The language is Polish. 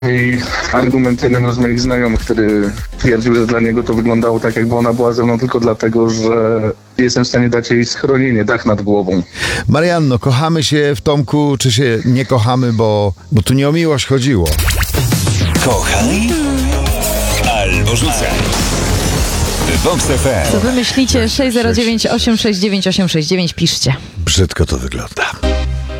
I argument jednego z moich znajomych, który twierdził, że dla niego to wyglądało tak, jakby ona była ze mną tylko dlatego, że jestem w stanie dać jej schronienie, dach nad głową. Marianno, kochamy się w Tomku, czy się nie kochamy, bo tu nie o miłość chodziło. Kochaj albo rzucaj. Vox FM. Co wy myślicie? 609 869 869, piszcie. Brzydko to wygląda.